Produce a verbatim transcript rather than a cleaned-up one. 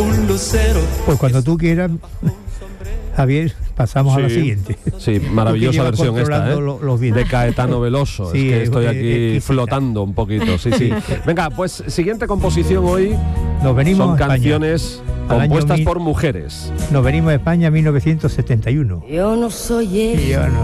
un lucero. Pues cuando tú quieras, Javier, pasamos Sí, a la siguiente. Sí, maravillosa versión esta, ¿eh? Lo, los de Caetano Veloso. Sí, es que estoy eh, aquí eh, flotando un poquito. Sí, sí. Venga, pues siguiente composición hoy. Nos venimos Son a España. canciones Al año compuestas mil- por mujeres. Nos venimos a España en mil novecientos setenta y uno. Yo no soy él. Y yo no